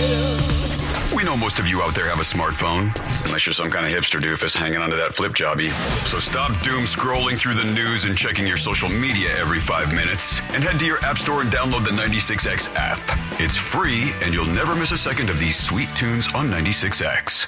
We know most of you out there have a smartphone, unless you're some kind of hipster doofus hanging onto that flip jobby. So stop doom scrolling through the news and checking your social media every 5 minutes, and head to your app store and download the 96X app. It's free, and you'll never miss a second of these sweet tunes on 96X.